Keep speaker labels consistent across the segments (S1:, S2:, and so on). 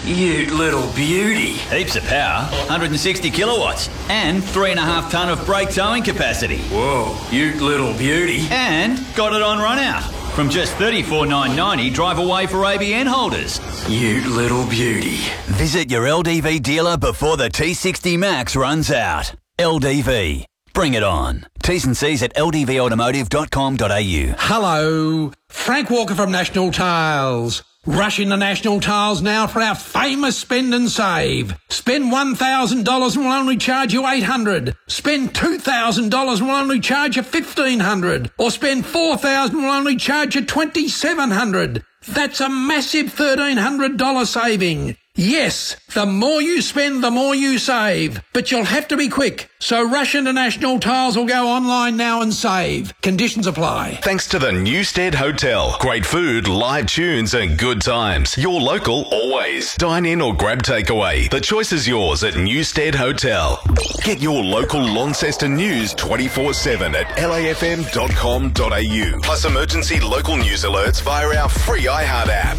S1: You little beauty.
S2: Heaps of power, 160 kilowatts, and 3.5 tonne of brake towing capacity.
S1: Whoa, you little beauty.
S2: And got it on run out. From just $34,990 drive away for ABN holders.
S1: You little beauty.
S3: Visit your LDV dealer before the T60 Max runs out. LDV. Bring it on. T's and C's at ldvautomotive.com.au.
S4: Hello, Frank Walker from National Tiles. Rush into National Tiles now for our famous spend and save. Spend $1,000 and we'll only charge you $800. Spend $2,000 and we'll only charge you $1,500. Or spend $4,000 and we'll only charge you $2,700. That's a massive $1,300 saving. Yes, the more you spend, the more you save. But you'll have to be quick. So rush into National Tiles or go online now and save. Conditions apply.
S5: Thanks to the Newstead Hotel. Great food, live tunes and good times. Your local always. Dine in or grab takeaway. The choice is yours at Newstead Hotel. Get your local Launceston news 24/7 at lafm.com.au. Plus emergency local news alerts via our free iHeart app.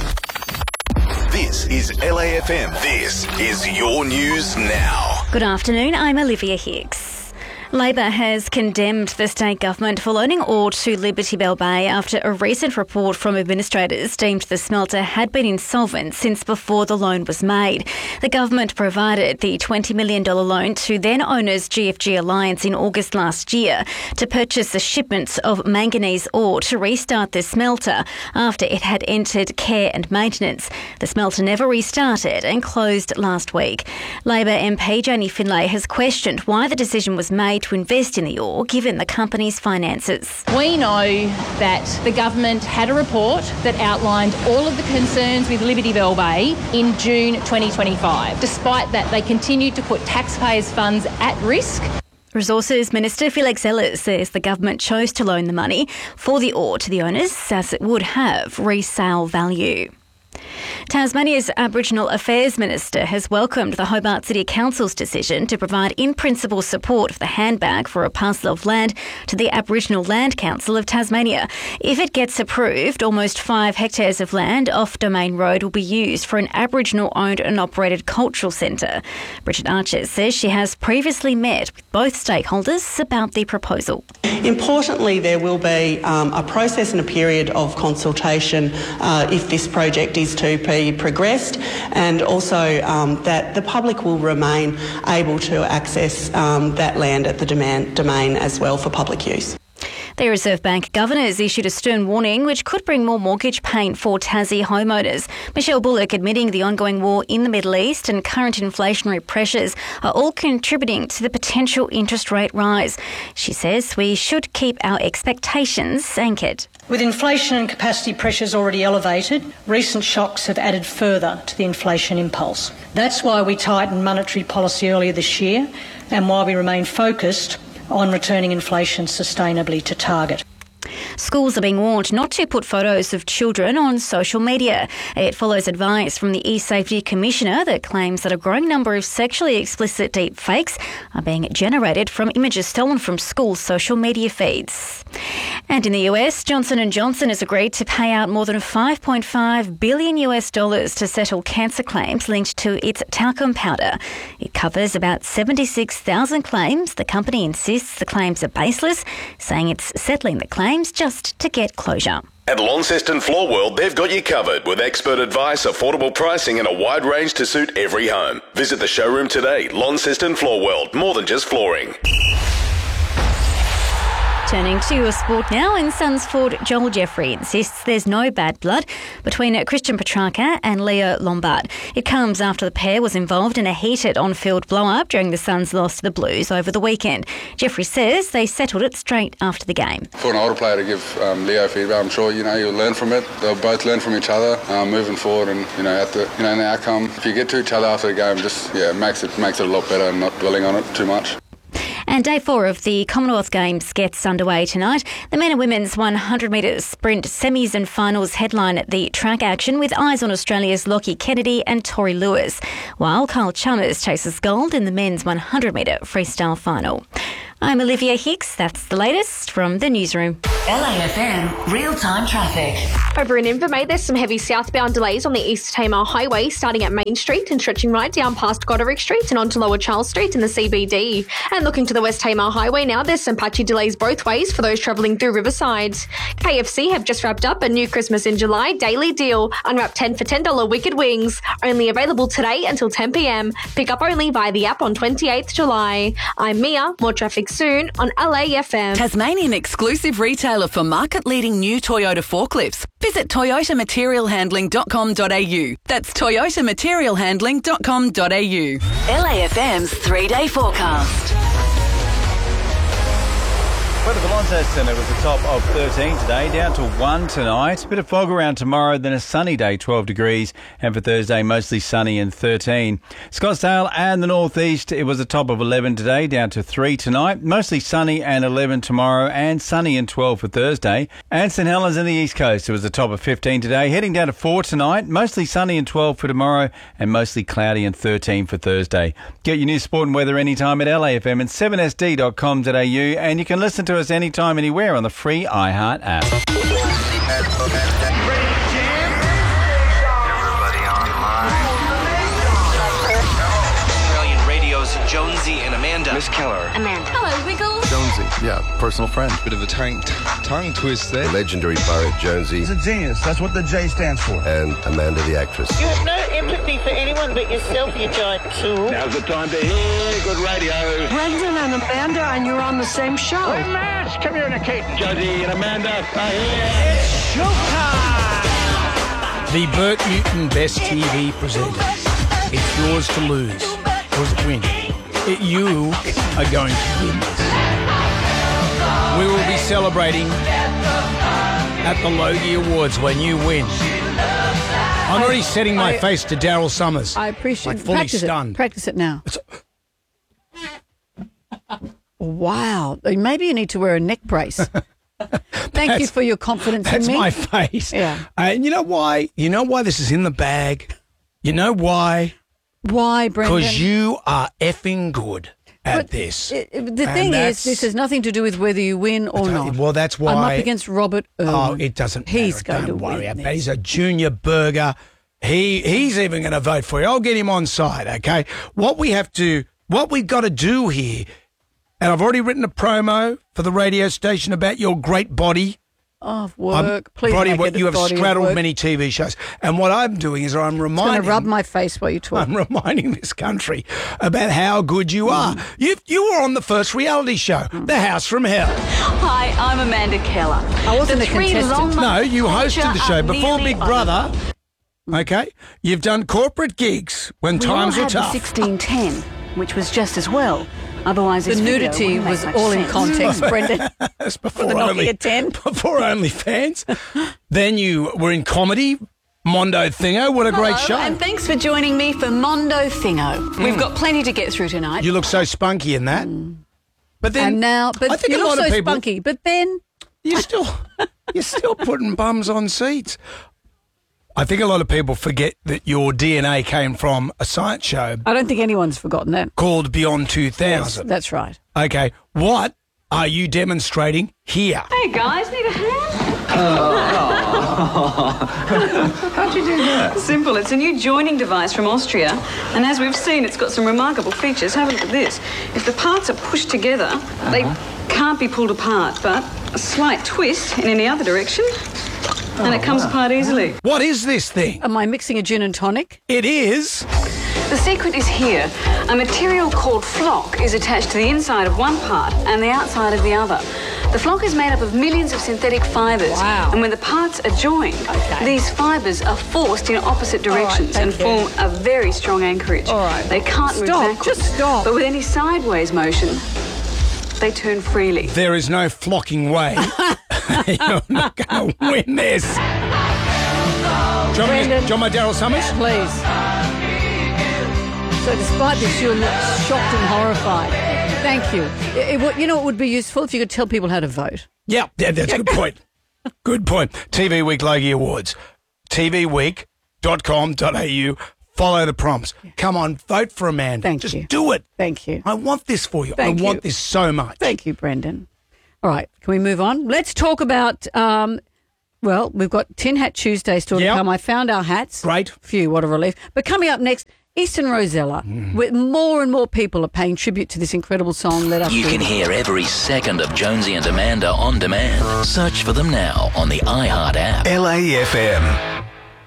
S5: This is LAFM. This is your news now.
S6: Good afternoon, I'm Olivia Hicks. Labor has condemned the state government for loaning ore to Liberty Bell Bay after a recent report from administrators deemed the smelter had been insolvent since before the loan was made. The government provided the $20 million loan to then owners GFG Alliance in August last year to purchase a shipment of manganese ore to restart the smelter after it had entered care and maintenance. The smelter never restarted and closed last week. Labor MP Janie Finlay has questioned why the decision was made to invest in the ore given the company's finances.
S7: We know that the government had a report that outlined all of the concerns with Liberty Bell Bay in June 2025. Despite that, they continued to put taxpayers' funds at risk.
S6: Resources Minister Felix Ellis says the government chose to loan the money for the ore to the owners as it would have resale value. Tasmania's Aboriginal Affairs Minister has welcomed the Hobart City Council's decision to provide in-principle support for the handbag for a parcel of land to the Aboriginal Land Council of Tasmania. If it gets approved, almost 5 hectares of land off Domain Road will be used for an Aboriginal-owned and operated cultural centre. Bridget Archer says she has previously met with both stakeholders about the proposal.
S8: Importantly, there will be a process and a period of consultation if this project is to be progressed, and also that the public will remain able to access that land at the domain as well for public use.
S6: The Reserve Bank governors issued a stern warning which could bring more mortgage pain for Tassie homeowners. Michelle Bullock admitting the ongoing war in the Middle East and current inflationary pressures are all contributing to the potential interest rate rise. She says we should keep our expectations anchored.
S9: With inflation and capacity pressures already elevated, recent shocks have added further to the inflation impulse. That's why we tightened monetary policy earlier this year and why we remain focused on returning inflation sustainably to target.
S6: Schools are being warned not to put photos of children on social media. It follows advice from the E-Safety Commissioner that claims that a growing number of sexually explicit deep fakes are being generated from images stolen from school social media feeds. And in the US, Johnson & Johnson has agreed to pay out more than $5.5 billion to settle cancer claims linked to its talcum powder. It covers about 76,000 claims. The company insists the claims are baseless, saying it's settling the claims just to get closure.
S5: At Launceston Floor World, they've got you covered with expert advice, affordable pricing and a wide range to suit every home. Visit the showroom today. Launceston Floor World, more than just flooring.
S6: Turning to your sport now, and Suns forward Joel Jeffrey insists there's no bad blood between Christian Petrarca and Leo Lombard. It comes after the pair was involved in a heated on-field blow-up during the Suns' loss to the Blues over the weekend. Jeffrey says they settled it straight after the game.
S10: For an older player to give Leo feedback, I'm sure you'll learn from it. They'll both learn from each other moving forward, and in the outcome, if you get to each other after the game, it makes it a lot better and not dwelling on it too much.
S6: And day 4 of the Commonwealth Games gets underway tonight. The men and women's 100-metre sprint semis and finals headline at the track action with eyes on Australia's Lockie Kennedy and Tori Lewis, while Kyle Chalmers chases gold in the men's 100-metre freestyle final. I'm Olivia Hicks. That's the latest from the newsroom.
S11: LAFM real-time traffic.
S12: Over in Invermay, there's some heavy southbound delays on the East Tamar Highway starting at Main Street and stretching right down past Goderic Street and onto Lower Charles Street in the CBD. And looking to the West Tamar Highway now, there's some patchy delays both ways for those travelling through Riverside. KFC have just wrapped up a new Christmas in July daily deal. Unwrap 10 for $10 Wicked Wings. Only available today until 10 p.m. Pick up only via the app on 28th July. I'm Mia. More traffic soon on LAFM.
S11: Tasmanian exclusive retailer for market-leading new Toyota forklifts. Visit toyotamaterialhandling.com.au. That's toyotamaterialhandling.com.au. LAFM's 3-day forecast.
S2: Weather for Lonzo Centre was the top of 13 today, down to 1 tonight. A bit of fog around tomorrow, then a sunny day, 12 degrees. And for Thursday, mostly sunny and 13. Scottsdale and the northeast, it was a top of 11 today, down to 3 tonight. Mostly sunny and 11 tomorrow, and sunny and 12 for Thursday. And St Helens in the east coast, it was a top of 15 today, heading down to 4 tonight. Mostly sunny and 12 for tomorrow, and mostly cloudy and 13 for Thursday. Get your news, sport and weather anytime at LAFM and 7sd.com.au, and you can listen to us anytime, anywhere on the free iHeart app.
S13: Australian Radio's Jonesy and Amanda.
S14: Miss Keller.
S6: Amanda. Hello, Wiggles.
S14: Jonesy, yeah, personal friend.
S15: Bit of a tongue twist there.
S14: Legendary poet Jonesy.
S16: He's a genius. That's what the J stands for.
S14: And Amanda the actress.
S17: You have no empathy for anyone but yourself, you giant tool.
S18: Now's the time to hear good radio.
S17: Brendan and Amanda, and you're on the same show.
S18: Hey, Matt, communicate. Jonesy and Amanda are here.
S4: It's showtime! The Bert Newton Best TV presenter. It's yours to lose. Or win. You are going to win this. We will be celebrating at the Logie Awards when you win. I'm already setting my face to Daryl Summers.
S19: I appreciate
S4: like fully
S19: practice
S4: stunned.
S19: It. Practice it now. Wow. Maybe you need to wear a neck brace. Thank you for your confidence in me.
S4: That's my face.
S19: Yeah.
S4: And you know why? You know why this is in the bag? You know why?
S19: Why, Brendan?
S4: Because you are effing good at this.
S19: The thing is, this has nothing to do with whether you win or not.
S4: Well, that's why.
S19: I'm up against Robert Irwin.
S4: Oh, it doesn't matter.
S19: He's going to
S4: worry
S19: win.
S4: He's a junior burger. He's even going to vote for you. I'll get him on side, okay? What we've got to do here, and I've already written a promo for the radio station about your great body.
S19: Oh, work. Please
S4: body,
S19: make
S4: what
S19: it
S4: you have
S19: body
S4: straddled many TV shows. And what I'm doing is I'm reminding...
S19: It's going to rub my face while you talk.
S4: I'm reminding this country about how good you are. You were on the first reality show, The House from Hell.
S11: Hi, I'm Amanda Keller.
S19: I wasn't a contestant.
S4: No, you hosted the show before Big Brother. Okay? You've done corporate gigs when times were tough.
S11: We all had the 1610, which was just as well. Otherwise,
S19: the nudity was all in context, Brendan.
S4: That's
S19: for the Nokia 10.
S4: Before OnlyFans. Then you were in comedy, Mondo Thingo. What a great show.
S11: And thanks for joining me for Mondo Thingo. We've got plenty to get through tonight.
S4: You look so spunky in that. But then,
S19: and now, but
S4: I think
S19: you
S4: a lot
S19: look
S4: of
S19: so
S4: people,
S19: spunky. But then
S4: you're still putting bums on seats. I think a lot of people forget that your DNA came from a science show.
S19: I don't think anyone's forgotten that.
S4: Called Beyond 2000.
S19: Yes, that's right.
S4: Okay, what are you demonstrating here?
S11: Hey guys, need a hand?
S18: How'd you do that?
S11: Simple. It's a new joining device from Austria, and as we've seen, it's got some remarkable features. Have a look at this. If the parts are pushed together, they can't be pulled apart, but a slight twist in any other direction, and it comes apart easily.
S4: What is this thing?
S19: Am I mixing a gin and tonic?
S4: It is.
S11: The secret is here. A material called flock is attached to the inside of one part and the outside of the other. The flock is made up of millions of synthetic fibres.
S19: Wow.
S11: And when the parts are joined, these fibres are forced in opposite directions and form a very strong anchorage.
S19: All right.
S11: They can't move backwards.
S19: Just stop.
S11: But with any sideways motion, they turn freely.
S4: There is no flocking way. You're not going to win this. Do you want my Daryl Summers?
S19: Please. So despite this, you're shocked and horrified. Thank you. You know, it would be useful if you could tell people how to vote.
S4: Yeah, that's a good point. Good point. TV Week Logie Awards. tvweek.com.au
S20: follow the prompts. Come on, vote for Amanda. Just do it.
S19: Thank you.
S20: I want this for you.
S19: Thank
S20: I want
S19: you.
S20: this so much.
S19: Thank you, Brendan. All right, can we move on? Let's talk about, well, we've got Tin Hat Tuesday still to come. I found our hats.
S20: Great.
S19: Phew, what a relief. But coming up next, Eastern Rosella, with more and more people are paying tribute to this incredible song. Let us
S21: You
S19: do
S21: can
S19: it.
S21: hear every second of Jonesy and Amanda on demand. Search for them now on the iHeart app.
S5: LAFM.